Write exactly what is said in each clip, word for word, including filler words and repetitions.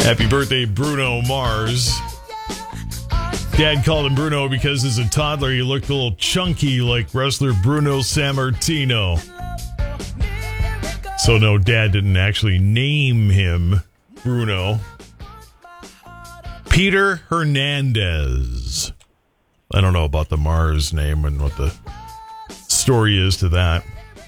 Happy birthday, Bruno Mars. Dad called him Bruno because as a toddler he looked a little chunky like wrestler Bruno Sammartino. So no, Dad didn't actually name him Bruno. Peter Hernandez. I don't know about the Mars name and what the story is to that.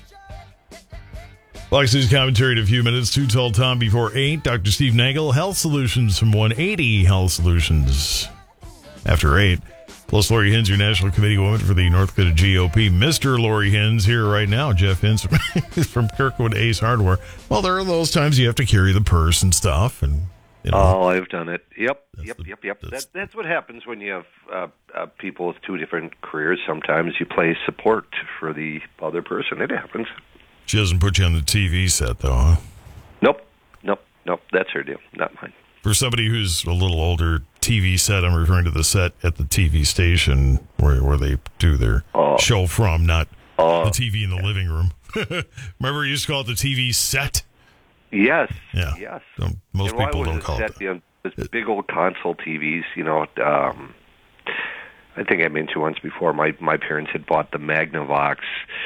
Fox News commentary in a few minutes. Too Tall Tom before eight. Doctor Steve Nagel, Health Solutions from one eighty Health Solutions after eight. Plus Lori Hins, your National Committee woman for the North Dakota G O P. Mister Lori Hins here right now. Jeff Hins from Kirkwood Ace Hardware. Well, there are those times you have to carry the purse and stuff. And you know, oh, I've done it. Yep, yep, the, yep, yep. That's, that, that's what happens when you have uh, uh, people with two different careers. Sometimes you play support for the other person. It happens. She doesn't put you on the T V set, though, huh? Nope, nope, nope. That's her deal, not mine. For somebody who's a little older, T V set, I'm referring to the set at the T V station where where they do their uh, show from, not uh, the T V in the living room. Remember, we used to call it the T V set? Yes, yeah. yes. So most and people don't call set, it that. You know, this big old console T Vs, you know, um, I think I mentioned once before, my, my parents had bought the Magnavox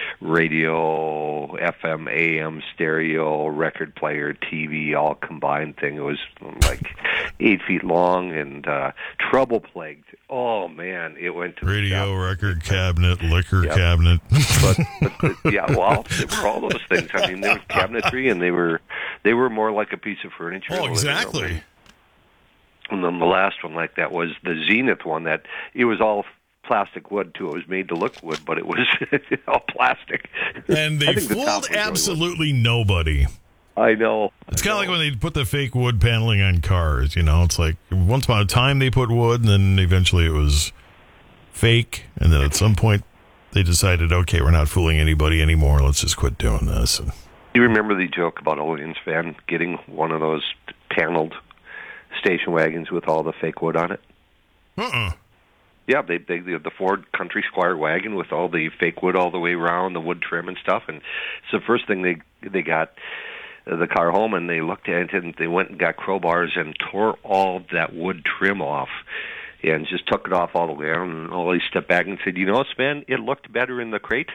radio, F M, A M, stereo, record player, T V, all combined thing. It was like eight feet long and uh, trouble-plagued. Oh, man, it went to radio, the record cabinet, liquor yep. cabinet. but, but yeah, well, they were all those things. I mean, they were cabinetry, and they were they were more like a piece of furniture. Oh, exactly. And then the last one like that was the Zenith one that it was all plastic wood, too. It was made to look wood, but it was all plastic. And they fooled the absolutely really nobody. I know. It's kind of like when they put the fake wood paneling on cars, you know? It's like once upon a time they put wood, and then eventually it was fake. And then at some point they decided, okay, we're not fooling anybody anymore. Let's just quit doing this. And, do you remember the joke about Olian's fan getting one of those paneled station wagons with all the fake wood on it? Uh-uh. Yeah, they, they the Ford Country Squire wagon with all the fake wood all the way around, the wood trim and stuff. And it's the first thing they they got the car home, and they looked at it, and they went and got crowbars and tore all that wood trim off and just took it off all the way around. And Ollie stepped back and said, you know, Sven, it looked better in the crate.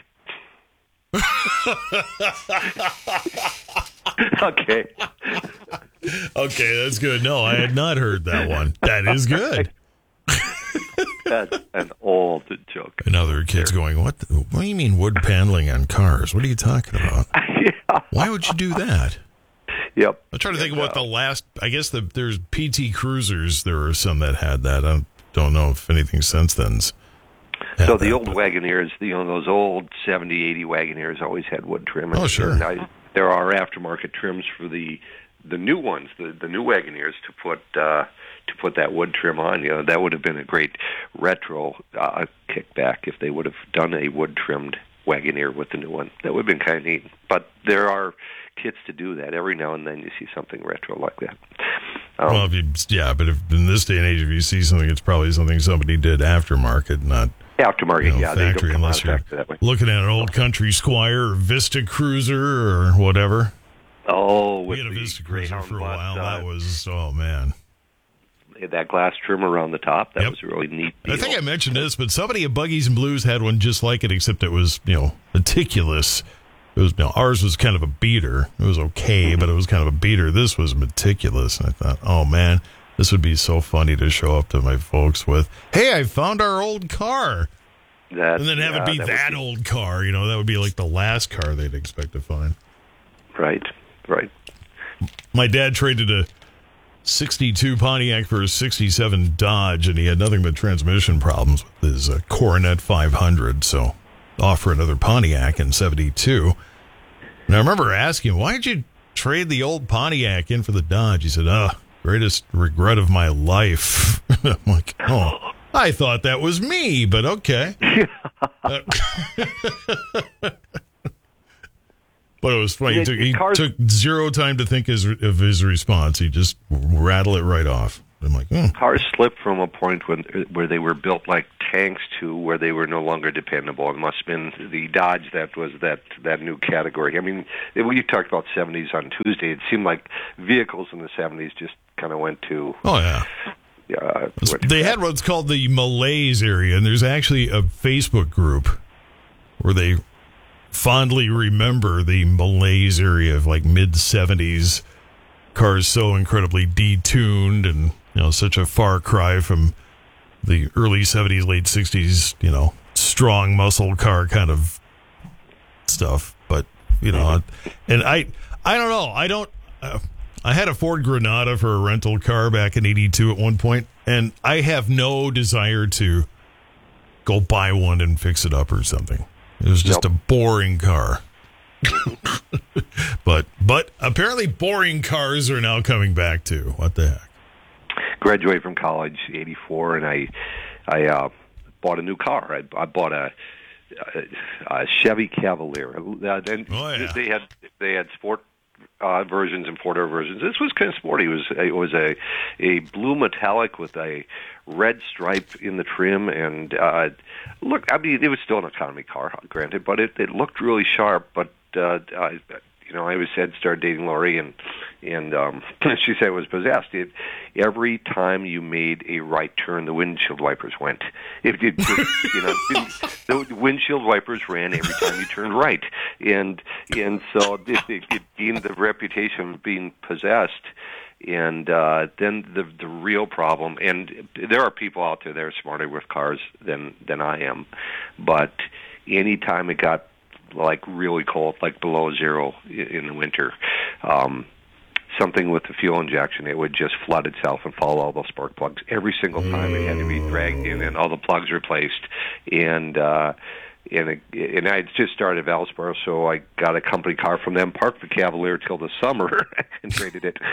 Okay. Okay, that's good. No, I had not heard that one. That is good. That's an old joke. And other kids going, what, the, what do you mean wood paneling on cars? What are you talking about? Yeah. Why would you do that? Yep. I'm trying to think and, of what uh, the last, I guess the, there's P T Cruisers. There were some that had that. I don't know if anything since then's had So the that, old but. Wagoneers, you know, those old seventy, eighty Wagoneers always had wood trim. Oh, sure. And I, there are aftermarket trims for the the new ones, the the new Wagoneers, to put uh, to put that wood trim on. You know, that would have been a great retro uh, kickback if they would have done a wood trimmed Wagoneer with the new one. That would have been kind of neat. But there are kits to do that. Every now and then you see something retro like that. Um, Well, if you, yeah, but if in this day and age, if you see something, it's probably something somebody did aftermarket, not aftermarket, you know, yeah, factory, they don't unless you're that way. looking at an old Country Squire or Vista Cruiser or whatever. Oh, We with had a the Vista Cruiser Greyhound for a bus, while. uh, That was, oh, man. that glass trim around the top. That Yep. was a really neat I deal. think I mentioned this, but somebody at Buggies and Blues had one just like it, except it was, you know, meticulous. It was, you know, ours was kind of a beater. It was okay, but it was kind of a beater. This was meticulous, and I thought, oh man, this would be so funny to show up to my folks with. Hey, I found our old car, That, and then have yeah, it be that, that, would be, old car. You know, that would be like the last car they'd expect to find. Right, right. My dad traded a sixty-two Pontiac for a sixty-seven Dodge, and he had nothing but transmission problems with his uh, Coronet five hundred, so offer another Pontiac in seventy-two. And I remember asking him, why did you trade the old Pontiac in for the Dodge? He said, oh, greatest regret of my life. I'm like, oh, I thought that was me, but okay. uh, But it was funny. He, took, he Cars- took zero time to think his, of his response. He just rattled it right off. I'm like, hmm. Cars slipped from a point when where they were built like tanks to where they were no longer dependable. It must have been the Dodge that was that, that new category. I mean, when you talked about seventies on Tuesday, it seemed like vehicles in the seventies just kind of went to. Oh, yeah. Uh, they had what's called the Malaise area, and there's actually a Facebook group where they fondly remember the Malaise area of like mid-seventies cars, so incredibly detuned and, you know, such a far cry from the early seventies, late sixties, you know, strong muscle car kind of stuff. But, you know, and I, I don't know. I don't, uh, I had a Ford Granada for a rental car back in eighty-two at one point, and I have no desire to go buy one and fix it up or something. It was just nope. a boring car. but but apparently boring cars are now coming back too. What the heck? Graduated from college eighty-four, and I I uh, bought a new car. I, I bought a, a, a Chevy Cavalier. Uh, and oh, yeah. They had they had sport uh, versions and four-door versions. This was kind of sporty. It was it was a a blue metallic with a red stripe in the trim, and uh, look, I mean, it was still an economy car, granted, but it, it looked really sharp. But uh, I, you know, I was had started dating Lori, and and um, she said it was possessed. It, every time you made a right turn, the windshield wipers went. It, it just, you know, it, the windshield wipers ran every time you turned right, and and so it, it, it gained the reputation of being possessed. And uh, then the the real problem, and there are people out there that are smarter with cars than than I am, but any time it got like really cold, like below zero in the winter, um, something with the fuel injection, it would just flood itself and follow all those spark plugs. Every single time it had to be dragged in and all the plugs replaced. And uh, and, it, and I just started Valspar, so I got a company car from them, parked the Cavalier till the summer, and traded it.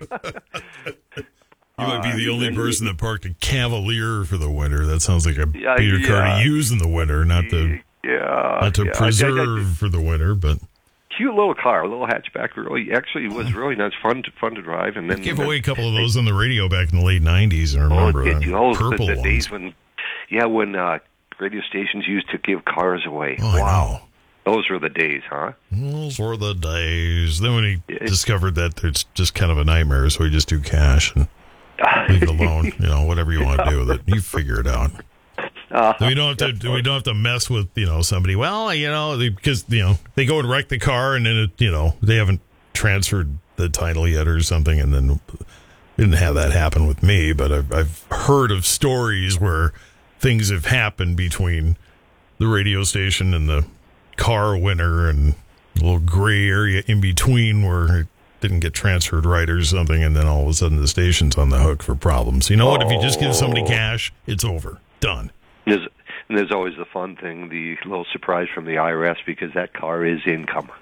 You might be the uh, only person that parked a Cavalier for the winter. That sounds like a yeah, beater yeah. car to use in the winter, not to yeah, not to yeah. preserve I, I, I, for the winter. But cute little car, a little hatchback. Really, actually, it was really nice, fun to fun to drive. And then I gave away a couple of those on the radio back in the late nineties. I remember oh, did you know, purple the, the ones. days when, yeah, when uh, radio stations used to give cars away. Oh, wow. Those were the days, huh? Those were the days. Then when he it, discovered that it's just kind of a nightmare, so he just do cash and leave it alone. You know, whatever you want to do with it, you figure it out. Uh, we don't have to. We don't have to mess with you know somebody. Well, you know, they, because you know they go and wreck the car, and then it, you know they haven't transferred the title yet or something, and then didn't have that happen with me. But I've, I've heard of stories where things have happened between the radio station and the car winner, and a little gray area in between where it didn't get transferred right or something, and then all of a sudden the station's on the hook for problems. You know what? If you just give somebody cash, it's over. Done. There's, and there's always the fun thing, the little surprise from the I R S, because that car is income.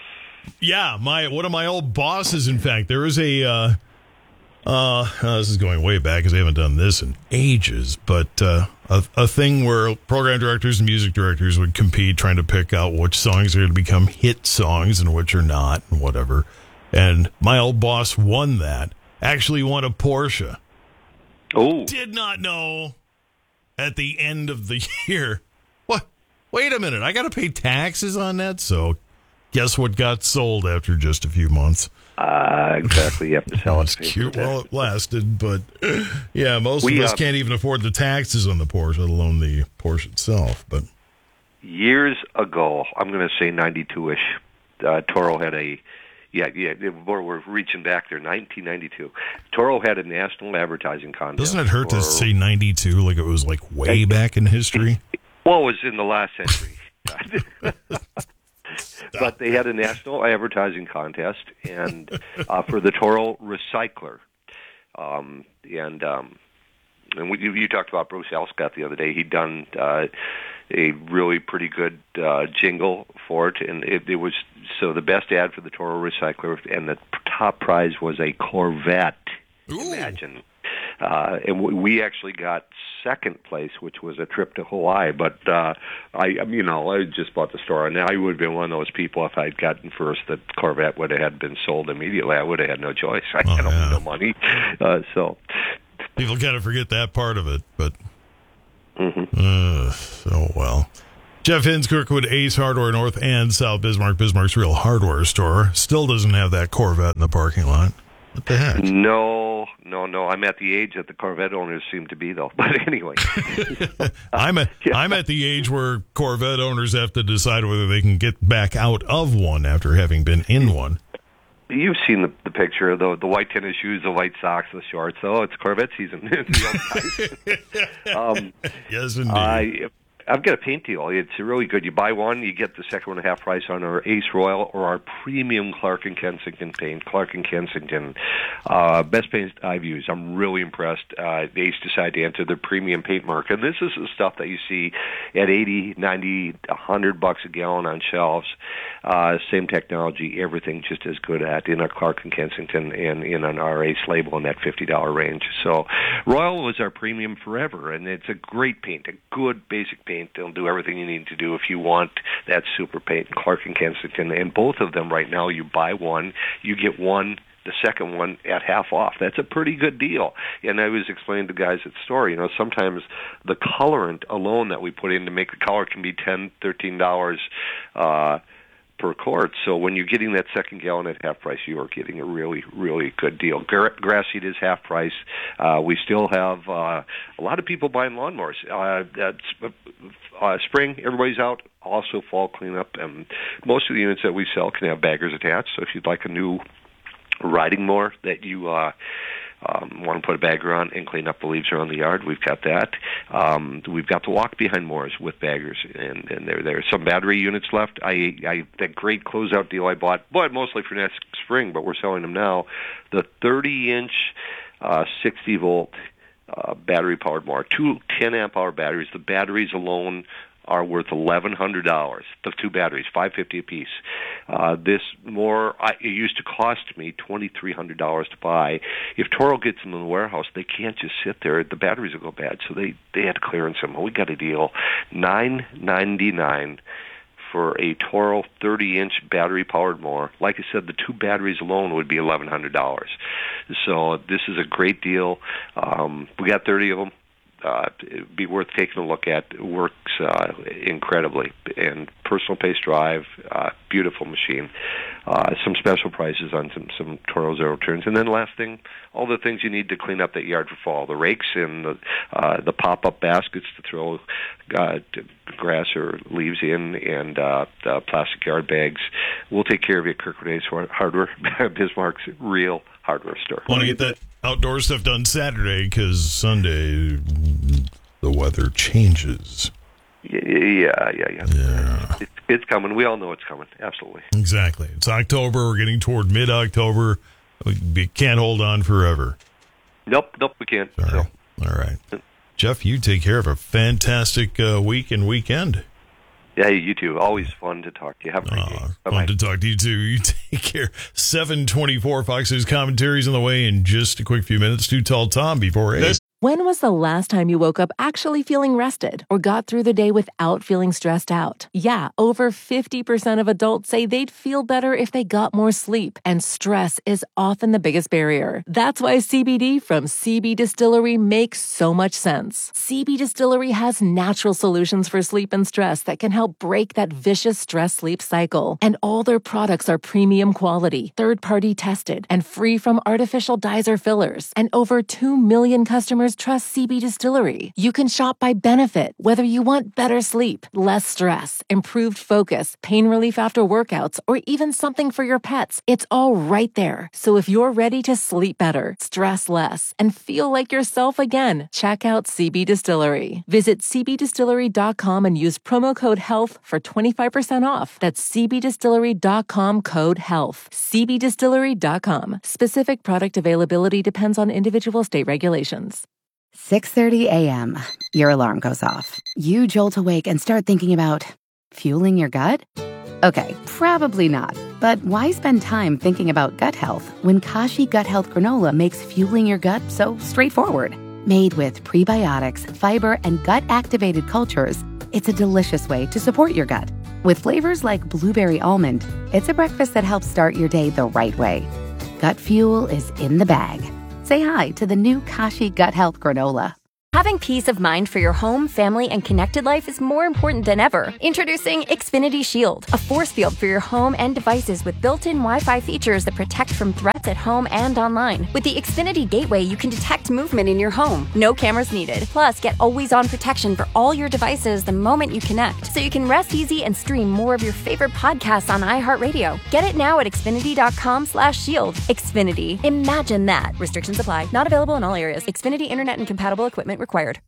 Yeah, my one of my old bosses, in fact, there was a, uh, uh, uh, this is going way back because they haven't done this in ages, but uh, a, a thing where program directors and music directors would compete trying to pick out which songs are going to become hit songs and which are not and whatever. And my old boss won that, actually won a Porsche. Oh. Did not know at the end of the year. What? Wait a minute, I got to pay taxes on that? So guess what got sold after just a few months? Uh, exactly. You have to sell It's it. cute while it lasted, but yeah, most we, of us uh, can't even afford the taxes on the Porsche, let alone the Porsche itself. But years ago, I'm going to say ninety-two-ish, uh, Toro had a, yeah, yeah, we're, we're reaching back there, nineteen ninety-two. Toro had a national advertising contest. Doesn't it hurt for, to say ninety-two like it was like way back in history? Well, it was in the last century. But they had a national advertising contest, and uh, for the Toro Recycler, um, and um, and we, you talked about Bruce Elscott the other day. He'd done uh, a really pretty good uh, jingle for it, and it, it was so the best ad for the Toro Recycler, and the top prize was a Corvette. Ooh. Imagine. Uh, and we actually got second place, which was a trip to Hawaii. But uh, I, you know, I just bought the store, and I would have been one of those people if I'd gotten first. The Corvette would have had been sold immediately. I would have had no choice. I oh, had yeah. no money, uh, so people kind of forget that part of it. But mm-hmm. uh, so well. Jeff Hinz, Kirkwood, Ace Hardware, North and South Bismarck, Bismarck's real hardware store, still doesn't have that Corvette in the parking lot. What the heck? No, no, no. I'm at the age that the Corvette owners seem to be, though. But anyway. I'm, at, yeah. I'm at the age where Corvette owners have to decide whether they can get back out of one after having been in one. You've seen the, the picture, the the white tennis shoes, the white socks, the shorts. Oh, it's Corvette season. um, yes, indeed. I, I've got a paint deal. It's really good. You buy one, you get the second one at half price on our Ace Royal or our premium Clark and Kensington paint. Clark and Kensington, uh, best paint I've used. I'm really impressed. Uh, Ace decided to enter the premium paint market. And this is the stuff that you see at eighty, ninety, one hundred bucks a gallon on shelves. Uh, same technology, everything just as good at in our Clark and Kensington and in an our Ace label in that fifty dollars range. So Royal was our premium forever, and it's a great paint, a good basic paint. They'll do everything you need to do if you want that super paint, Clark and Kensington. And both of them right now, you buy one, you get one, the second one at half off. That's a pretty good deal. And I was explaining to guys at the store, you know, sometimes the colorant alone that we put in to make the color can be ten dollars, thirteen dollars uh, per quart. So when you're getting that second gallon at half price, you are getting a really, really good deal. Gra- grass seed is half price. Uh, we still have uh, a lot of people buying lawnmowers. Uh, that's, uh, spring, everybody's out. Also fall cleanup. And most of the units that we sell can have baggers attached. So if you'd like a new riding mower that you uh, um, want to put a bagger on and clean up the leaves around the yard, we've got that. Um, we've got the walk-behind mowers with baggers, and, and there there are some battery units left. I, I that great closeout deal I bought, bought mostly for next spring, but we're selling them now. The thirty-inch, uh, sixty-volt uh, battery-powered mower, two ten-amp-hour batteries. The batteries alone are worth eleven hundred dollars. The two batteries, five hundred fifty dollars a piece. Uh, this more, I, it used to cost me twenty-three hundred dollars to buy. If Toro gets them in the warehouse, they can't just sit there. The batteries will go bad, so they, they had to clearance them. Well, we got a deal, nine ninety-nine for a Toro thirty-inch battery-powered mower. Like I said, the two batteries alone would be eleven hundred dollars. So this is a great deal. Um, we got thirty of them. Uh, it'd be worth taking a look at. It works uh, incredibly. And personal pace drive, uh, beautiful machine. Uh, some special prices on some, some Toro Zero Turns. And then last thing, all the things you need to clean up that yard for fall. The rakes and the, uh, the pop-up baskets to throw uh, to grass or leaves in, and uh, the plastic yard bags. We'll take care of you at Kirkwood Ace Hardware, Bismarck's real hardware store. Want to get that outdoor stuff done Saturday, because Sunday the weather changes. Yeah, yeah, yeah. yeah. yeah. It's, it's coming. We all know it's coming. Absolutely. Exactly. It's October. We're getting toward mid-October. We can't hold on forever. Nope, nope, we can't. All right. So. All right. Jeff, you take care of a fantastic uh, week and weekend. Yeah, you too. Always fun to talk to you. Have a great uh, day. Bye-bye. Fun to talk to you too. You take care. seven twenty-four Fox News commentaries on the way in just a quick few minutes. Too Tall Tom before eight. When was the last time you woke up actually feeling rested or got through the day without feeling stressed out? Yeah, over fifty percent of adults say they'd feel better if they got more sleep, and stress is often the biggest barrier. That's why C B D from C B Distillery makes so much sense. C B Distillery has natural solutions for sleep and stress that can help break that vicious stress-sleep cycle. And all their products are premium quality, third-party tested, and free from artificial dyes or fillers. And over two million customers trust C B Distillery. You can shop by benefit, whether you want better sleep, less stress, improved focus, pain relief after workouts, or even something for your pets. It's all right there. So if you're ready to sleep better, stress less, and feel like yourself again, check out C B Distillery. Visit c b distillery dot com and use promo code HEALTH for twenty-five percent off. That's c b distillery dot com code HEALTH. c b distillery dot com. Specific product availability depends on individual state regulations. six thirty a.m. Your alarm goes off. You jolt awake and start thinking about fueling your gut? Okay, probably not. But why spend time thinking about gut health when Kashi Gut Health Granola makes fueling your gut so straightforward? Made with prebiotics, fiber, and gut-activated cultures, it's a delicious way to support your gut. With flavors like blueberry almond, it's a breakfast that helps start your day the right way. Gut fuel is in the bag. Say hi to the new Kashi Gut Health Granola. Having peace of mind for your home, family, and connected life is more important than ever. Introducing Xfinity Shield, a force field for your home and devices with built-in Wi-Fi features that protect from threats stats at home and online. With the Xfinity Gateway, you can detect movement in your home. No cameras needed. Plus, get always-on protection for all your devices the moment you connect, so you can rest easy and stream more of your favorite podcasts on iHeartRadio. Get it now at Xfinity.com slash shield. Xfinity. Imagine that. Restrictions apply. Not available in all areas. Xfinity Internet and compatible equipment required.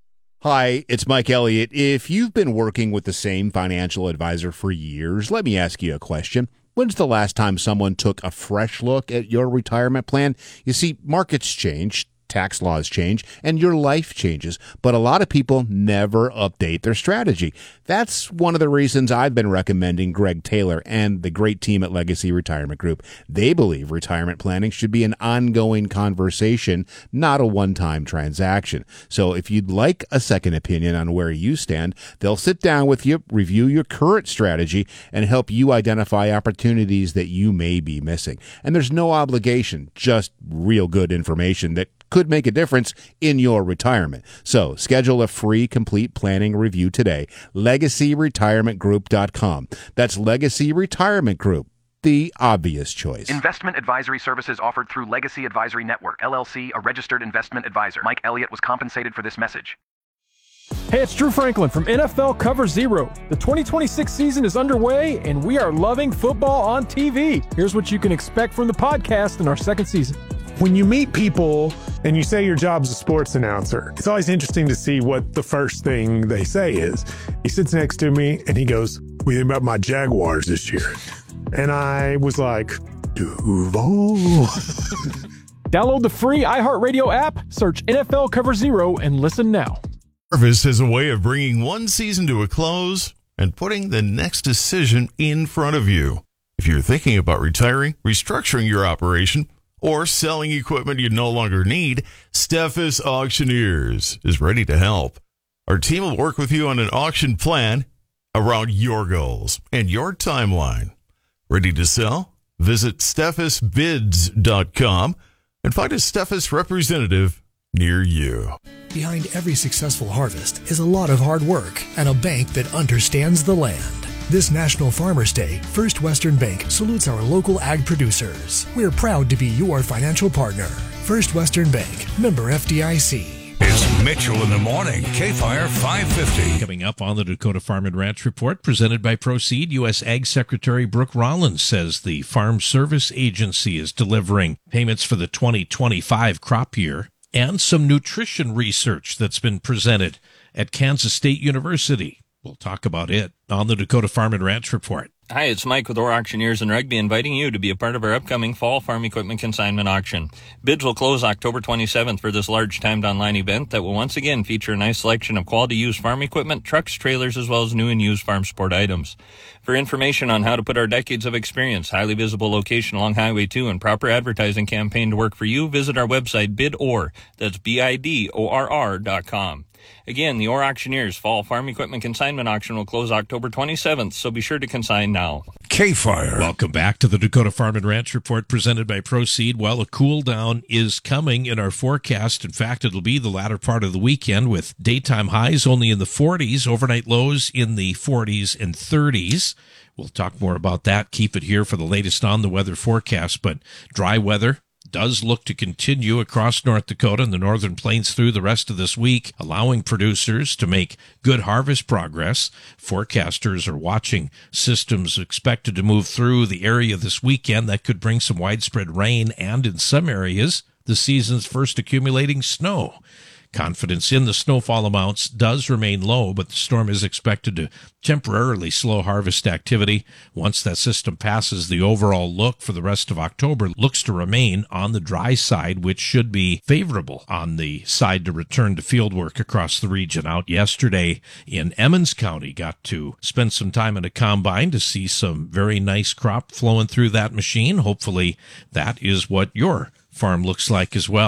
Hi, it's Mike Elliott. If you've been working with the same financial advisor for years, let me ask you a question. When's the last time someone took a fresh look at your retirement plan? You see, markets change, tax laws change, and your life changes, but a lot of people never update their strategy. That's one of the reasons I've been recommending Greg Taylor and the great team at Legacy Retirement Group. They believe retirement planning should be an ongoing conversation, not a one-time transaction. So if you'd like a second opinion on where you stand, they'll sit down with you, review your current strategy, and help you identify opportunities that you may be missing. And there's no obligation, just real good information that could make a difference in your retirement. So schedule a free complete planning review today. legacy retirement group dot com. That's Legacy Retirement Group, the obvious choice. Investment advisory services offered through Legacy Advisory Network, L L C, a registered investment advisor. Mike Elliott was compensated for this message. Hey, it's Drew Franklin from N F L Cover Zero. The twenty twenty-six season is underway, and we are loving football on T V. Here's what you can expect from the podcast in our second season. When you meet people and you say your job's a sports announcer, it's always interesting to see what the first thing they say is. He sits next to me and he goes, "What do you think about my Jaguars this year?" And I was like, Duval. Download the free iHeartRadio app, search N F L Cover Zero, and listen now. Harvest has a way of bringing one season to a close and putting the next decision in front of you. If you're thinking about retiring, restructuring your operation, or selling equipment you no longer need, Steffes Auctioneers is ready to help. Our team will work with you on an auction plan around your goals and your timeline. Ready to sell? Visit steffes bids dot com and find a Steffes representative near you. Behind every successful harvest is a lot of hard work and a bank that understands the land. This National Farmers Day, First Western Bank salutes our local ag producers. We're proud to be your financial partner. First Western Bank, member F D I C. It's Mitchell in the morning, K-Fire five fifty. Coming up on the Dakota Farm and Ranch Report, presented by Proceed, U S Ag Secretary Brooke Rollins says the Farm Service Agency is delivering payments for the twenty twenty-five crop year, and some nutrition research that's been presented at Kansas State University. We'll talk about it on the Dakota Farm and Ranch Report. Hi, it's Mike with Orr Auctioneers in Rugby, inviting you to be a part of our upcoming fall farm equipment consignment auction. Bids will close October twenty-seventh for this large timed online event that will once again feature a nice selection of quality used farm equipment, trucks, trailers, as well as new and used farm support items. For information on how to put our decades of experience, highly visible location along Highway two, and proper advertising campaign to work for you, visit our website, bidor, that's B I D O R R dot com. Again, the Orr Auctioneers Fall Farm Equipment Consignment Auction will close October twenty-seventh, so be sure to consign now. K-Fire. Welcome back to the Dakota Farm and Ranch Report presented by Proceed. Well, a cool down is coming in our forecast. In fact, it'll be the latter part of the weekend with daytime highs only in the forties, overnight lows in the forties and thirties. We'll talk more about that. Keep it here for the latest on the weather forecast, but dry weather does look to continue across North Dakota and the Northern Plains through the rest of this week, allowing producers to make good harvest progress. Forecasters are watching systems expected to move through the area this weekend that could bring some widespread rain and, in some areas, the season's first accumulating snow. Confidence in the snowfall amounts does remain low, but the storm is expected to temporarily slow harvest activity. Once that system passes, the overall look for the rest of October looks to remain on the dry side, which should be favorable on the side to return to field work across the region. Out yesterday in Emmons County, got to spend some time in a combine to see some very nice crop flowing through that machine. Hopefully that is what your farm looks like as well.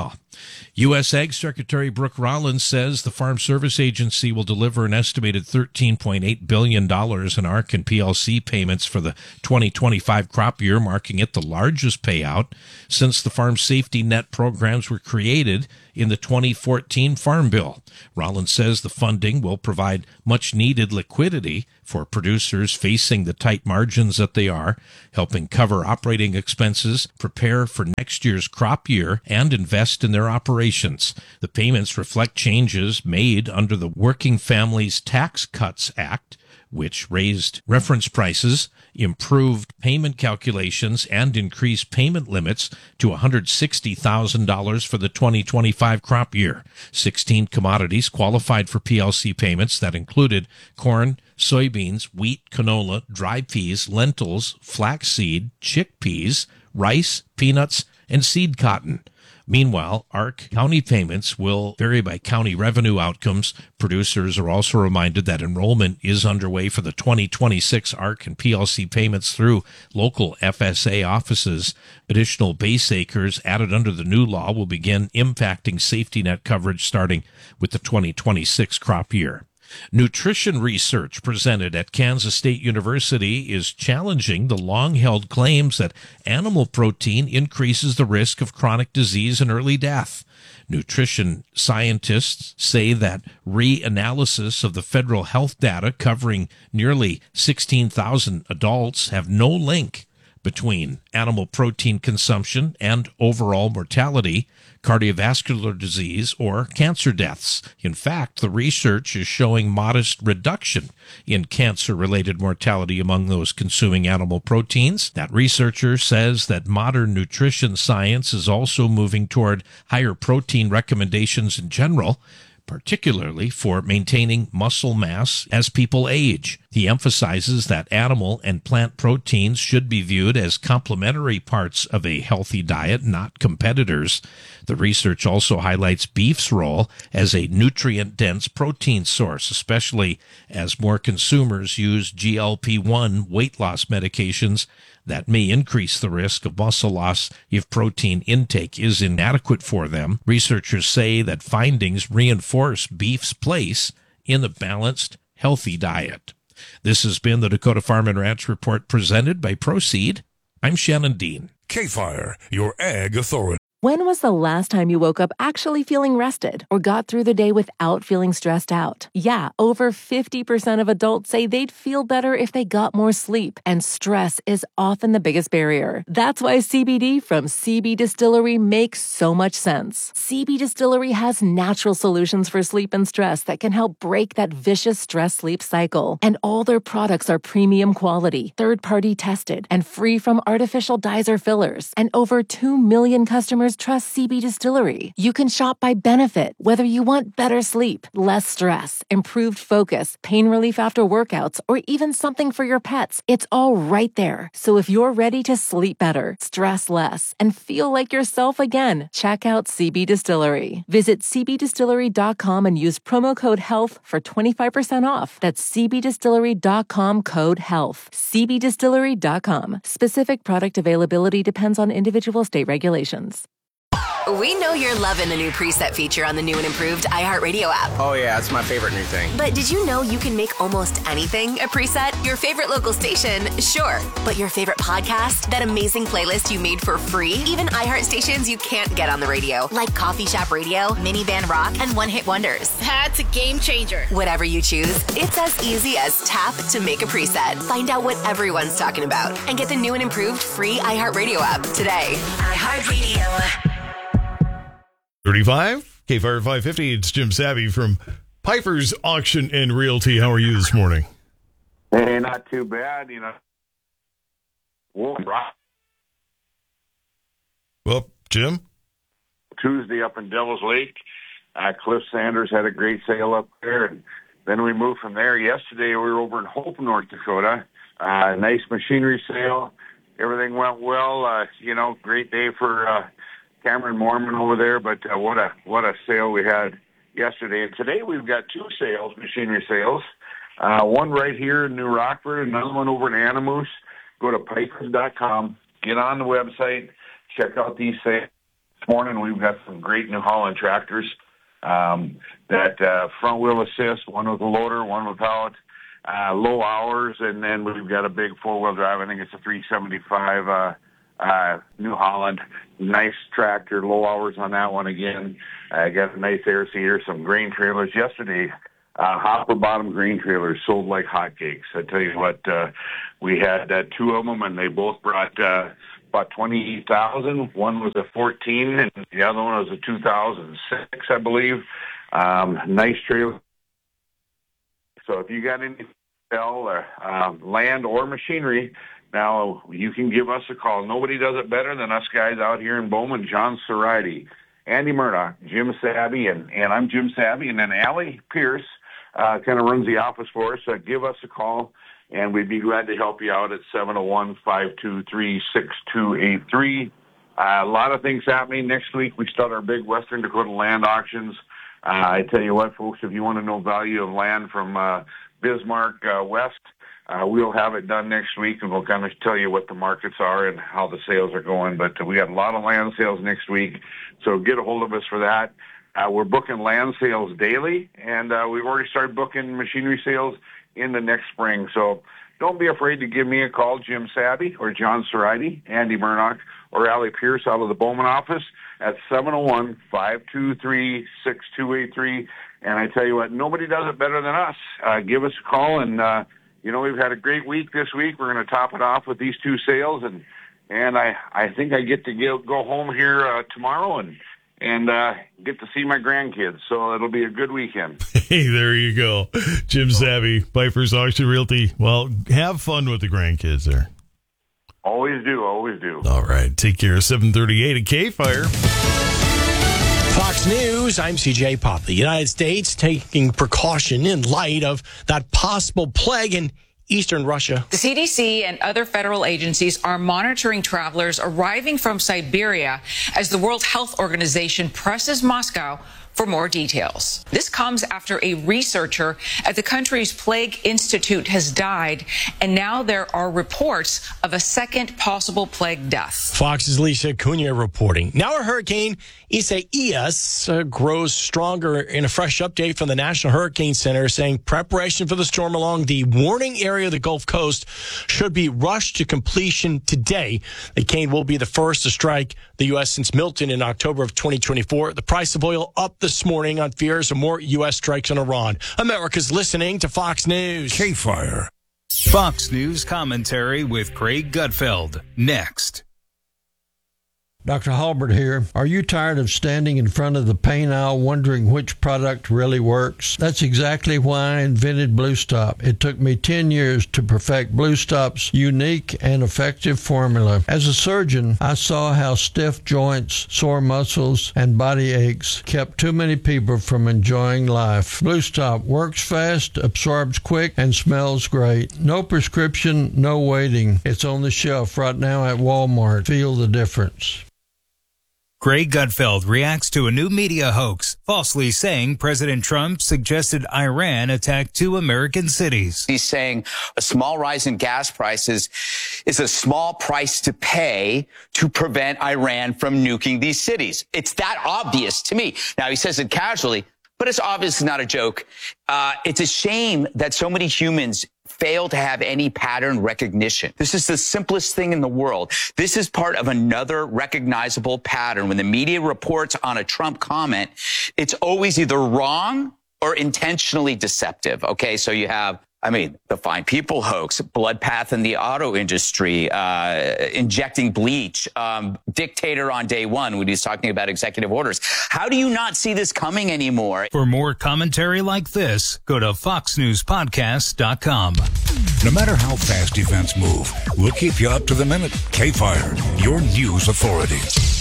U S. Ag Secretary Brooke Rollins says the Farm Service Agency will deliver an estimated thirteen point eight billion dollars in A R C and P L C payments for the twenty twenty-five crop year, marking it the largest payout since the Farm Safety Net programs were created in the twenty fourteen Farm Bill. Rollins says the funding will provide much-needed liquidity for producers facing the tight margins that they are, helping cover operating expenses, prepare for next year's crop year, and invest in their operations. The payments reflect changes made under the Working Families Tax Cuts Act, which raised reference prices, improved payment calculations, and increased payment limits to one hundred sixty thousand dollars for the twenty twenty-five crop year. sixteen commodities qualified for P L C payments that included corn, soybeans, wheat, canola, dry peas, lentils, flaxseed, chickpeas, rice, peanuts, and seed cotton. Meanwhile, A R C county payments will vary by county revenue outcomes. Producers are also reminded that enrollment is underway for the twenty twenty-six A R C and P L C payments through local F S A offices. Additional base acres added under the new law will begin impacting safety net coverage starting with the twenty twenty-six crop year. Nutrition research presented at Kansas State University is challenging the long-held claims that animal protein increases the risk of chronic disease and early death. Nutrition scientists say that reanalysis of the federal health data covering nearly sixteen thousand adults have no link between animal protein consumption and overall mortality, cardiovascular disease, or cancer deaths. In fact, the research is showing modest reduction in cancer-related mortality among those consuming animal proteins. That researcher says that modern nutrition science is also moving toward higher protein recommendations in general, particularly for maintaining muscle mass as people age. He emphasizes that animal and plant proteins should be viewed as complementary parts of a healthy diet, not competitors. The research also highlights beef's role as a nutrient-dense protein source, especially as more consumers use G L P one weight loss medications that may increase the risk of muscle loss if protein intake is inadequate for them. Researchers say that findings reinforce beef's place in the balanced, healthy diet. This has been the Dakota Farm and Ranch Report presented by Proseed. I'm Shannon Dean. K-Fire, your ag authority. When was the last time you woke up actually feeling rested or got through the day without feeling stressed out? Yeah, over fifty percent of adults say they'd feel better if they got more sleep, and stress is often the biggest barrier. That's why C B D from C B Distillery makes so much sense. C B Distillery has natural solutions for sleep and stress that can help break that vicious stress-sleep cycle. And all their products are premium quality, third-party tested, and free from artificial dyes or fillers. And over two million customers trust C B Distillery. You can shop by benefit, whether you want better sleep, less stress, improved focus, pain relief after workouts, or even something for your pets. It's all right there. So if you're ready to sleep better, stress less, and feel like yourself again, check out C B Distillery. Visit c b distillery dot com and use promo code HEALTH for twenty-five percent off. That's c b distillery dot com code HEALTH. c b distillery dot com. Specific product availability depends on individual state regulations. We know you're loving the new preset feature on the new and improved iHeartRadio app. Oh yeah, it's my favorite new thing. But did you know you can make almost anything a preset? Your favorite local station, sure. But your favorite podcast? That amazing playlist you made for free? Even iHeart stations you can't get on the radio, like Coffee Shop Radio, Minivan Rock, and One Hit Wonders. That's a game changer. Whatever you choose, it's as easy as tap to make a preset. Find out what everyone's talking about and get the new and improved free iHeartRadio app today. iHeartRadio. thirty-five, K F I R five fifty, it's Jim Savvy from Piper's Auction and Realty. How are you this morning? Hey, not too bad, you know. Well, Jim? Tuesday up in Devil's Lake. Uh, Cliff Sanders had a great sale up there, and then we moved from there. Yesterday we were over in Hope, North Dakota. Uh, nice machinery sale. Everything went well. Uh, you know, great day for uh, Cameron Mormon over there, but uh, what a what a sale we had yesterday. And today we've got two sales, machinery sales. Uh, one right here in New Rockford, another one over in Animus. Go to pipers dot com, get on the website, check out these sales. This morning we've got some great New Holland tractors. Um, that uh, front wheel assist, one with a loader, one without, uh, low hours, and then we've got a big four wheel drive. I think it's a three seventy-five uh, uh, New Holland. Nice tractor, low hours on that one again. I uh, got a nice air seeder, some grain trailers. Yesterday, uh, hopper bottom grain trailers sold like hotcakes. I tell you what, uh, we had uh, two of them, and they both brought uh, about twenty-eight thousand. One was a fourteen, and the other one was a two thousand six, I believe. Um, nice trailer. So if you got any sell or uh, land or machinery, now you can give us a call. Nobody does it better than us guys out here in Bowman. John Soride, Andy Murdoch, Jim Savvy, and, and I'm Jim Savvy, and then Allie Pierce uh, kind of runs the office for us. So give us a call, and we'd be glad to help you out at seven oh one, five two three, six two eight three. Uh, a lot of things happening next week. We start our big Western Dakota land auctions. Uh, I tell you what, folks, if you want to know value of land from uh, Bismarck uh, West, uh, we'll have it done next week, and we'll kind of tell you what the markets are and how the sales are going. But uh, we got a lot of land sales next week, so get a hold of us for that. Uh, we're booking land sales daily, and uh, we've already started booking machinery sales in the next spring. So don't be afraid to give me a call, Jim Savvy or John Soride, Andy Murdoch, or Allie Pierce out of the Bowman office at seven oh one, five two three, six two eight three. And I tell you what, nobody does it better than us. Uh, give us a call, and, uh, you know, we've had a great week this week. We're going to top it off with these two sales, and and I, I think I get to go, go home here uh, tomorrow and and uh, get to see my grandkids. So it'll be a good weekend. Hey, there you go. Jim Savvy, Piper's Auction Realty. Well, have fun with the grandkids there. Always do, always do. All right, take care. seven thirty-eight at K-Fire. Fox News, I'm C J Pop. The United States taking precaution in light of that possible plague in eastern Russia. The C D C and other federal agencies are monitoring travelers arriving from Siberia as the World Health Organization presses Moscow for more details. This comes after a researcher at the country's Plague Institute has died, and now there are reports of a second possible plague death. Fox's Lisa Cunha reporting. Now a hurricane, Isaias, uh, grows stronger in a fresh update from the National Hurricane Center saying preparation for the storm along the warning area of the Gulf Coast should be rushed to completion today. The cane will be the first to strike the U S since Milton in October of twenty twenty-four. The price of oil up this morning on fears of more U S strikes on Iran. America's listening to Fox News. K-Fire. Fox News commentary with Craig Gutfeld. Next. Doctor Halbert here. Are you tired of standing in front of the paint aisle wondering which product really works? That's exactly why I invented Blue Stop. It took me ten years to perfect Blue Stop's unique and effective formula. As a surgeon, I saw how stiff joints, sore muscles, and body aches kept too many people from enjoying life. Blue Stop works fast, absorbs quick, and smells great. No prescription, no waiting. It's on the shelf right now at Walmart. Feel the difference. Craig Gutfeld reacts to a new media hoax, falsely saying President Trump suggested Iran attack two American cities. He's saying a small rise in gas prices is a small price to pay to prevent Iran from nuking these cities. It's that obvious to me. Now, he says it casually, but it's obviously not a joke. Uh, it's a shame that so many humans fail to have any pattern recognition. This is the simplest thing in the world. This is part of another recognizable pattern. When the media reports on a Trump comment, it's always either wrong or intentionally deceptive. Okay, so you have, I mean, the Fine People hoax, blood path in the auto industry, uh, injecting bleach, um, dictator on day one when he's talking about executive orders. How do you not see this coming anymore? For more commentary like this, go to fox news podcast dot com. No matter how fast events move, we'll keep you up to the minute. K-Fire, your news authority.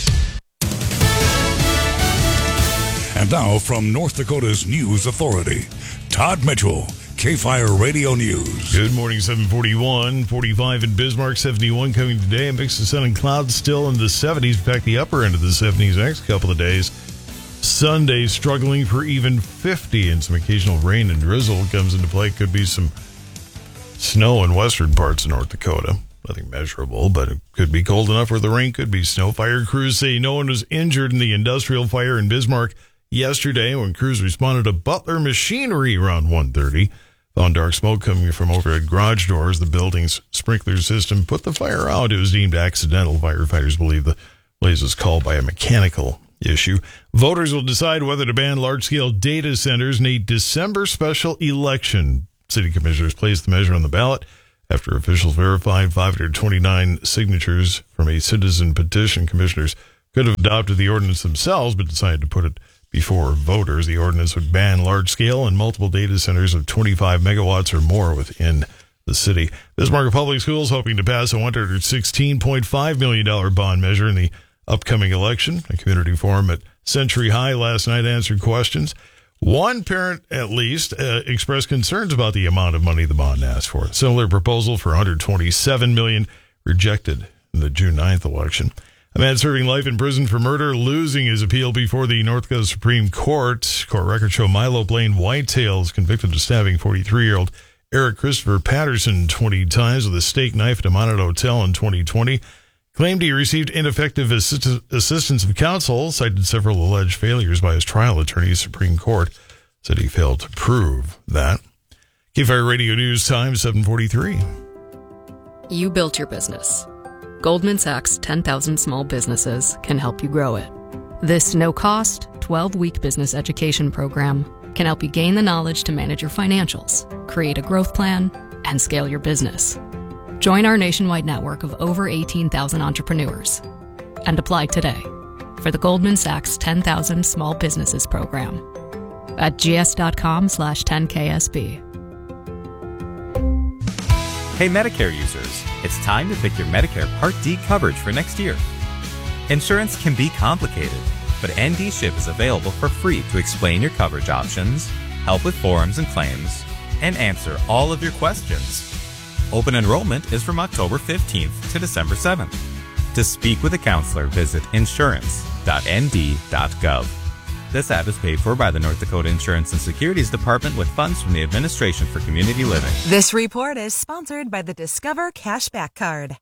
And now from North Dakota's news authority, Todd Mitchell. K-Fire Radio News. Good morning, seven forty-one, forty-five in Bismarck, seventy-one coming today. A mix of sun and clouds still in the seventies. In fact, the upper end of the seventies next couple of days. Sunday struggling for even fifty, and some occasional rain and drizzle comes into play. Could be some snow in western parts of North Dakota. Nothing measurable, but it could be cold enough where the rain could be snow. Fire crews say no one was injured in the industrial fire in Bismarck yesterday when crews responded to Butler Machinery around one thirty. Found dark smoke coming from overhead garage doors. The building's sprinkler system put the fire out. It was deemed accidental. Firefighters believe the blaze was caused by a mechanical issue. Voters will decide whether to ban large-scale data centers in a December special election. City commissioners placed the measure on the ballot after officials verified five hundred twenty-nine signatures from a citizen petition. Commissioners could have adopted the ordinance themselves, but decided to put it before voters. The ordinance would ban large-scale and multiple data centers of twenty-five megawatts or more within the city. Bismarck Public Schools hoping to pass a one hundred sixteen point five million dollars bond measure in the upcoming election. A community forum at Century High last night answered questions. One parent, at least, uh, expressed concerns about the amount of money the bond asked for. A similar proposal for one hundred twenty-seven million dollars rejected in the June ninth election. A man serving life in prison for murder losing his appeal before the North Dakota Supreme Court. Court records show Milo Blaine Whitetail is convicted of stabbing forty-three-year-old Eric Christopher Patterson twenty times with a steak knife at a Mounted Hotel in twenty twenty. Claimed he received ineffective assist- assistance of counsel, cited several alleged failures by his trial attorney. Supreme Court said he failed to prove that. K F I R Radio News Time, seven forty-three. You built your business. Goldman Sachs ten thousand Small Businesses can help you grow it. This no-cost, twelve-week business education program can help you gain the knowledge to manage your financials, create a growth plan, and scale your business. Join our nationwide network of over eighteen thousand entrepreneurs and apply today for the Goldman Sachs ten thousand Small Businesses program at gs.com slash 10KSB. Hey Medicare users, it's time to pick your Medicare Part D coverage for next year. Insurance can be complicated, but N D SHIP is available for free to explain your coverage options, help with forms and claims, and answer all of your questions. Open enrollment is from October fifteenth to December seventh. To speak with a counselor, visit insurance dot n d dot gov. This ad is paid for by the North Dakota Insurance and Securities Department with funds from the Administration for Community Living. This report is sponsored by the Discover Cashback Card.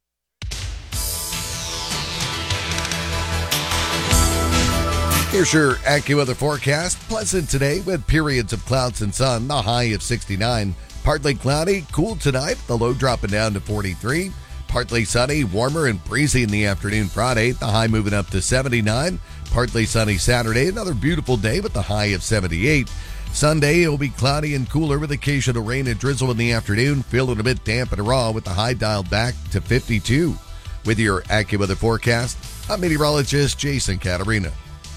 Here's your AccuWeather forecast. Pleasant today with periods of clouds and sun, the high of sixty-nine. Partly cloudy, cool tonight, the low dropping down to forty-three. Partly sunny, warmer and breezy in the afternoon Friday, the high moving up to seventy-nine. Partly sunny Saturday, another beautiful day with the high of seventy-eight. Sunday, it'll be cloudy and cooler with occasional rain and drizzle in the afternoon, feeling a bit damp and raw with the high dialed back to fifty-two. With your AccuWeather forecast, I'm meteorologist Jason Catarina.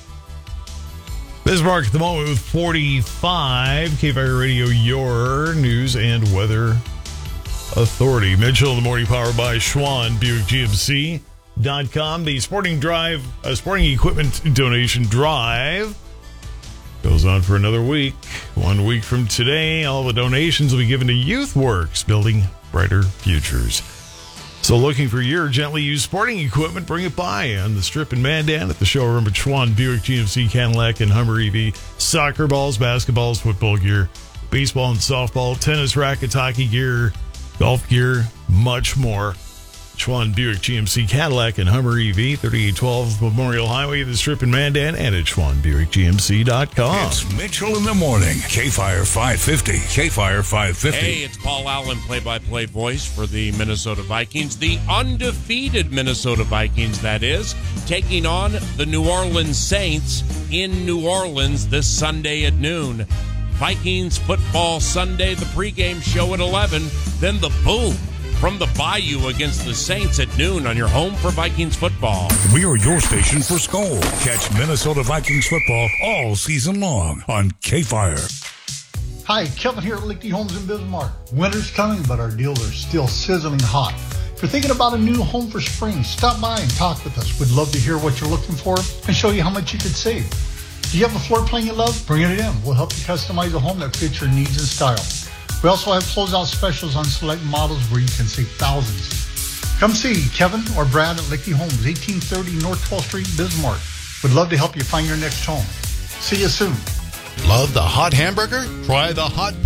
Bismarck at the moment with forty-five. K F I R Radio, your news and weather authority. Mitchell in the morning, powered by Schwann Buick G M C dot com. The sporting drive, uh, sporting equipment donation drive goes on for another week. One week from today, all the donations will be given to YouthWorks, building brighter futures. So looking for your gently used sporting equipment, bring it by on the Strip in Mandan at the showroom at Schwann Buick G M C, Cadillac, and Hummer E V. Soccer balls, basketballs, football gear, baseball and softball, tennis rackets, hockey gear, golf gear, much more. Schwann Buick G M C, Cadillac, and Hummer E V, thirty-eight twelve Memorial Highway, the Strip in Mandan, and at Schwann Buick G M C dot com. It's Mitchell in the morning. K F I R five fifty. K F I R five fifty. Hey, it's Paul Allen, play-by-play voice for the Minnesota Vikings. The undefeated Minnesota Vikings, that is, taking on the New Orleans Saints in New Orleans this Sunday at noon. Vikings Football Sunday, the pregame show at eleven, then the boom from the Bayou against the Saints at noon on your home for Vikings football. We are your station for Skol. Catch Minnesota Vikings football all season long on K F I R. Hi, Kevin here at Lichty Homes in Bismarck. Winter's coming, but our deals are still sizzling hot. If you're thinking about a new home for spring, stop by and talk with us. We'd love to hear what you're looking for and show you how much you could save. Do you have a floor plan you love? Bring it in. We'll help you customize a home that fits your needs and style. We also have closeout specials on select models where you can save thousands. Come see Kevin or Brad at Lichty Homes, eighteen thirty North twelfth Street, Bismarck. We'd love to help you find your next home. See you soon. Love the hot hamburger? Try the hot pork.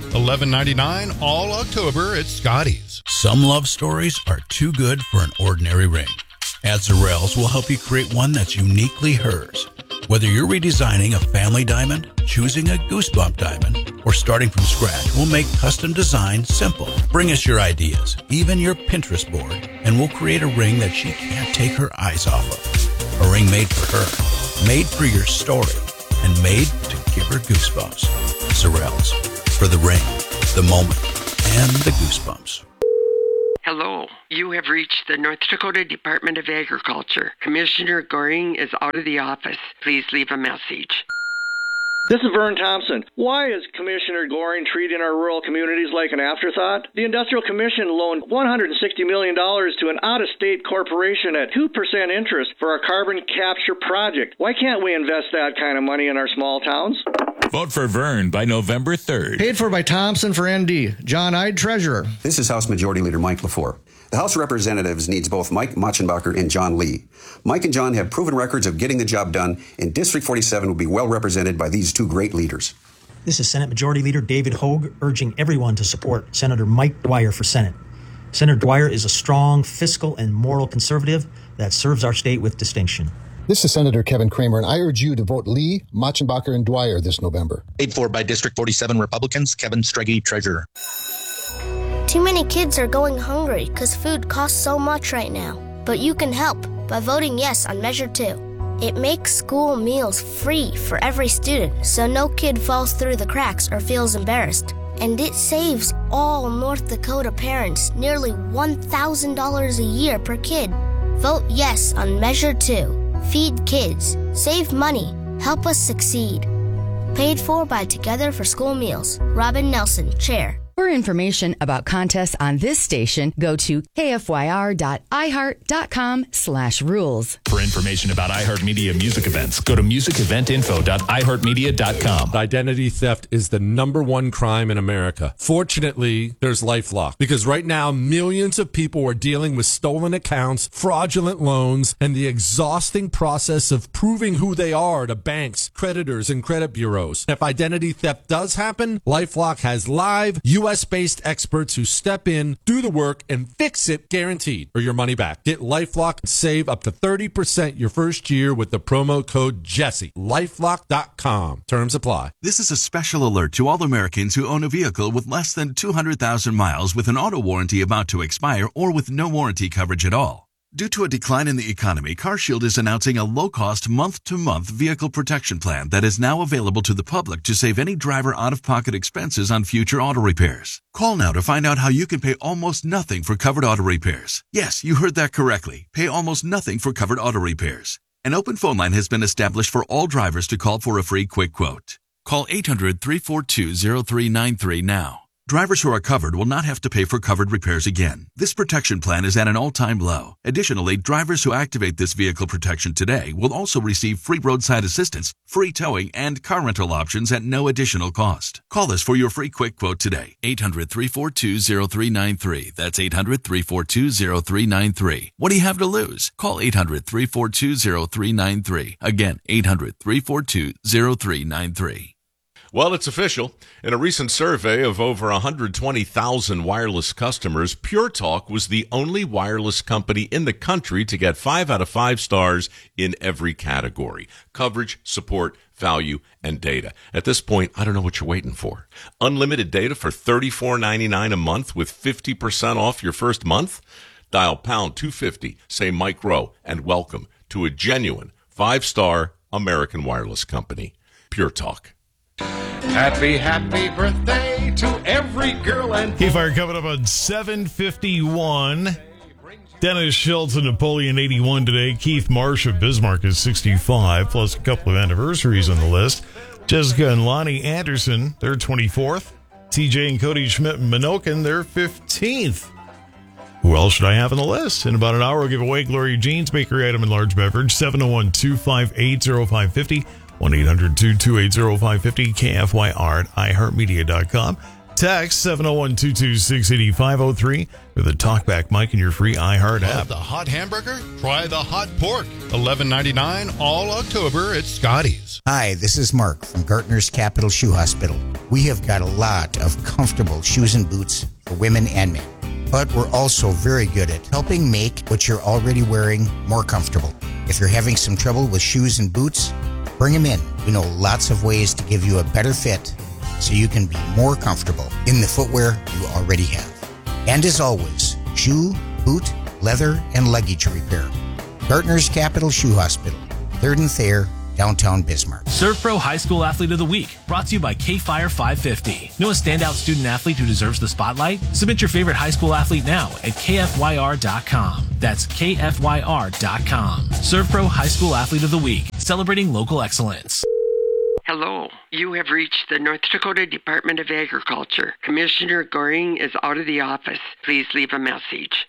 eleven ninety-nine all October at Scotty's. Some love stories are too good for an ordinary ring. Azzarells will help you create one that's uniquely hers. Whether you're redesigning a family diamond, choosing a goosebump diamond, or starting from scratch, we'll make custom design simple. Bring us your ideas, even your Pinterest board, and we'll create a ring that she can't take her eyes off of. A ring made for her, made for your story, and made to give her goosebumps. Azzarells, for the ring, the moment, and the goosebumps. Hello, you have reached the North Dakota Department of Agriculture. Commissioner Goring is out of the office. Please leave a message. This is Vern Thompson. Why is Commissioner Goring treating our rural communities like an afterthought? The Industrial Commission loaned one hundred sixty million dollars to an out-of-state corporation at two percent interest for a carbon capture project. Why can't we invest that kind of money in our small towns? Vote for Vern by November third. Paid for by Thompson for N D. John Ide, Treasurer. This is House Majority Leader Mike LaFleur. The House of Representatives needs both Mike Machenbacher and John Lee. Mike and John have proven records of getting the job done, and District forty-seven will be well represented by these two great leaders. This is Senate Majority Leader David Hogue urging everyone to support Senator Mike Dwyer for Senate. Senator Dwyer is a strong fiscal and moral conservative that serves our state with distinction. This is Senator Kevin Kramer, and I urge you to vote Lee, Machenbacher, and Dwyer this November. Paid for by District forty-seven Republicans, Kevin Strege, Treasurer. Too many kids are going hungry because food costs so much right now. But you can help by voting yes on Measure two. It makes school meals free for every student, so no kid falls through the cracks or feels embarrassed. And it saves all North Dakota parents nearly one thousand dollars a year per kid. Vote yes on Measure two. Feed kids. Save money. Help us succeed. Paid for by Together for School Meals. Robin Nelson, Chair. For information about contests on this station, go to kfyr.iheart.com slash rules. For information about iHeartMedia music events, go to music event info dot i heart media dot com. Identity theft is the number one crime in America. Fortunately, there's LifeLock, because right now millions of people are dealing with stolen accounts, fraudulent loans, and the exhausting process of proving who they are to banks, creditors, and credit bureaus. If identity theft does happen, LifeLock has live U S based experts who step in, do the work, and fix it guaranteed or your money back. Get LifeLock and save up to thirty percent your first year with the promo code Jesse. LifeLock dot com. Terms apply. This is a special alert to all Americans who own a vehicle with less than two hundred thousand miles with an auto warranty about to expire or with no warranty coverage at all. Due to a decline in the economy, CarShield is announcing a low-cost month-to-month vehicle protection plan that is now available to the public to save any driver out-of-pocket expenses on future auto repairs. Call now to find out how you can pay almost nothing for covered auto repairs. Yes, you heard that correctly. Pay almost nothing for covered auto repairs. An open phone line has been established for all drivers to call for a free quick quote. Call eight hundred, three four two, zero three nine three now. Drivers who are covered will not have to pay for covered repairs again. This protection plan is at an all-time low. Additionally, drivers who activate this vehicle protection today will also receive free roadside assistance, free towing, and car rental options at no additional cost. Call us for your free quick quote today. eight hundred, three four two, zero three nine three. That's eight hundred, three four two, zero three nine three. What do you have to lose? Call eight hundred, three four two, zero three nine three. Again, eight hundred, three four two, zero three nine three. Well, it's official. In a recent survey of over one hundred twenty thousand wireless customers, Pure Talk was the only wireless company in the country to get five out of five stars in every category: coverage, support, value, and data. At this point, I don't know what you're waiting for. Unlimited data for thirty-four ninety-nine a month with fifty percent off your first month? Dial pound two fifty, say Mike Rowe, and welcome to a genuine five-star American wireless company, Pure Talk. Happy, happy birthday to every girl and boy. K-Fire coming up on seven fifty-one. Dennis Schultz and Napoleon eighty-one today. Keith Marsh of Bismarck is sixty-five, plus a couple of anniversaries on the list. Jessica and Lonnie Anderson, they're twenty-fourth. T J and Cody Schmidt and Minokin, they're fifteenth. Who else should I have on the list? In about an hour, we'll give away Gloria Jeans Bakery Item and Large Beverage, seven oh one, two five eight, oh five five oh. one eight hundred, two two eight, oh five five oh, K F Y R at i heart media dot com. Text seven oh one, two two six, eight five oh three with a talkback mic in your free iHeart Love app. the hot hamburger? Try the hot pork. eleven ninety-nine all October at Scotty's. Hi, this is Mark from Gartner's Capital Shoe Hospital. We have got a lot of comfortable shoes and boots for women and men. But we're also very good at helping make what you're already wearing more comfortable. If you're having some trouble with shoes and boots, bring them in. We know lots of ways to give you a better fit so you can be more comfortable in the footwear you already have. And as always, shoe, boot, leather, and luggage repair. Gartner's Capital Shoe Hospital, third and Thayer, downtown Bismarck. ServPro High School Athlete of the Week, brought to you by K-Fire five fifty. Know a standout student athlete who deserves the spotlight? Submit your favorite high school athlete now at K F Y R dot com. That's K F Y R dot com. ServPro High School Athlete of the Week, celebrating local excellence. Hello. You have reached the North Dakota Department of Agriculture. Commissioner Goring is out of the office. Please leave a message.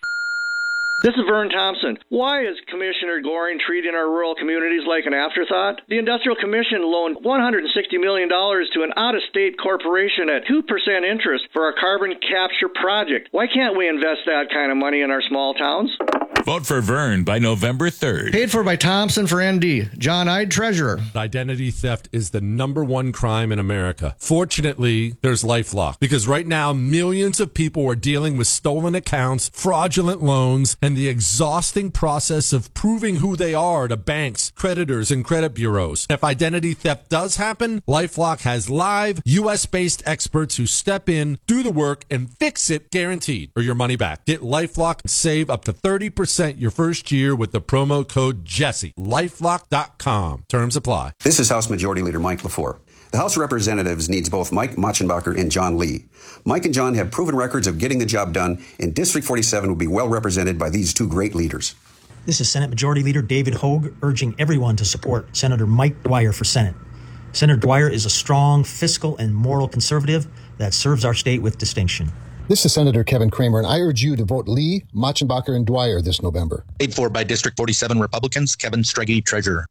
This is Vern Thompson. Why is Commissioner Goring treating our rural communities like an afterthought? The Industrial Commission loaned one hundred sixty million dollars to an out-of-state corporation at two percent interest for our carbon capture project. Why can't we invest that kind of money in our small towns? Vote for Vern by November third. Paid for by Thompson for N D. John Ide, Treasurer. Identity theft is the number one crime in America. Fortunately, there's LifeLock, because right now millions of people are dealing with stolen accounts, fraudulent loans, and the exhausting process of proving who they are to banks, creditors, and credit bureaus. If identity theft does happen, LifeLock has live U S-based experts who step in, do the work, and fix it, guaranteed, or your money back. Get LifeLock and save up to thirty percent your first year with the promo code Jesse. LifeLock dot com. Terms apply. This is House Majority Leader Mike LaFleur. The House of Representatives needs both Mike Machenbacher and John Lee. Mike and John have proven records of getting the job done, and District forty-seven will be well represented by these two great leaders. This is Senate Majority Leader David Hogue urging everyone to support Senator Mike Dwyer for Senate. Senator Dwyer is a strong fiscal and moral conservative that serves our state with distinction. This is Senator Kevin Kramer, and I urge you to vote Lee, Machenbacher, and Dwyer this November. Paid for by District forty-seven Republicans, Kevin Streggy, Treasurer.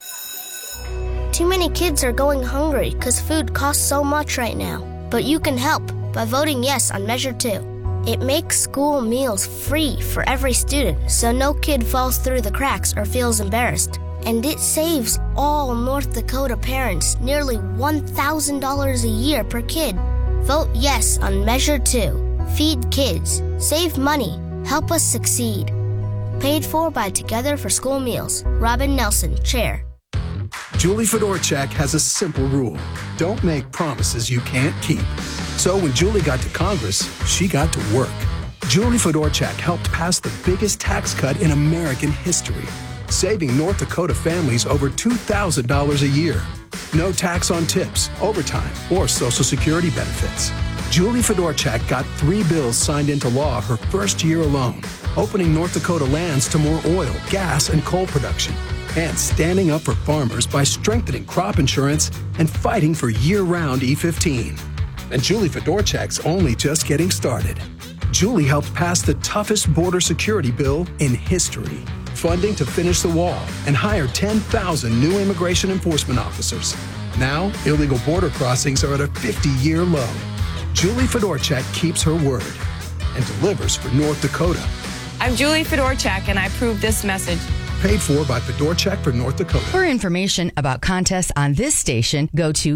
Too many kids are going hungry because food costs so much right now. But you can help by voting yes on Measure two. It makes school meals free for every student, so no kid falls through the cracks or feels embarrassed. And it saves all North Dakota parents nearly one thousand dollars a year per kid. Vote yes on Measure two. Feed kids, save money, help us succeed. Paid for by Together for School Meals. Robin Nelson, Chair. Julie Fedorchak has a simple rule. Don't make promises you can't keep. So when Julie got to Congress, she got to work. Julie Fedorchak helped pass the biggest tax cut in American history, saving North Dakota families over two thousand dollars a year. No tax on tips, overtime, or Social Security benefits. Julie Fedorchak got three bills signed into law her first year alone, opening North Dakota lands to more oil, gas, and coal production, and standing up for farmers by strengthening crop insurance and fighting for year-round E fifteen. And Julie Fedorchak's only just getting started. Julie helped pass the toughest border security bill in history, funding to finish the wall and hire ten thousand new immigration enforcement officers. Now, illegal border crossings are at a fifty-year low. Julie Fedorchak keeps her word and delivers for North Dakota. I'm Julie Fedorchak, and I approve this message. Paid for by Fedorchak for North Dakota. For information about contests on this station, go to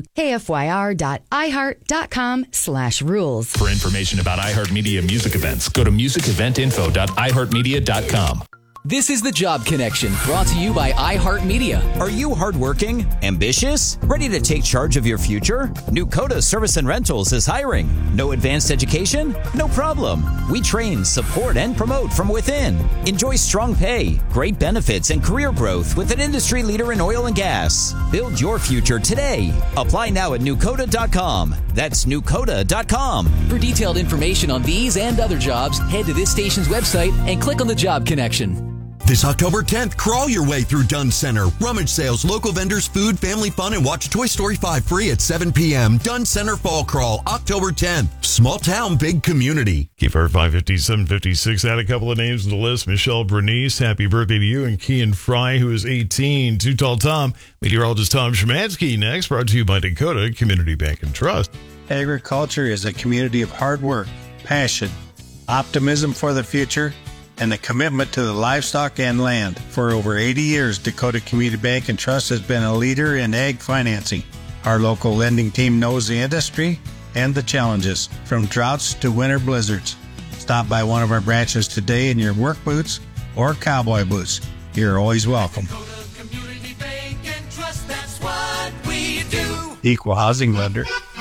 kfyr.iheart.com slash rules. For information about iHeartMedia music events, go to music event info dot i heart media dot com. This is The Job Connection, brought to you by iHeartMedia. Are you hardworking, ambitious, ready to take charge of your future? Newcoda Service and Rentals is hiring. No advanced education? No problem. We train, support, and promote from within. Enjoy strong pay, great benefits, and career growth with an industry leader in oil and gas. Build your future today. Apply now at newcoda dot com. That's newcoda dot com. For detailed information on these and other jobs, head to this station's website and click on The Job Connection. This October tenth, crawl your way through Dunn Center. Rummage sales, local vendors, food, family fun, and watch Toy Story five free at seven p.m. Dunn Center Fall Crawl, October tenth. Small town, big community. Keep our five fifty, seven fifty-six. Add a couple of names to the list. Michelle Bernice, happy birthday to you. And Kean Fry, who is eighteen. Too Tall Tom, meteorologist Tom Szymanski next. Brought to you by Dakota Community Bank and Trust. Agriculture is a community of hard work, passion, optimism for the future, and a commitment to the livestock and land. For over eighty years, Dakota Community Bank and Trust has been a leader in ag financing. Our local lending team knows the industry and the challenges, from droughts to winter blizzards. Stop by one of our branches today in your work boots or cowboy boots. You're always welcome. Dakota Community Bank and Trust, that's what we do. Equal housing lender.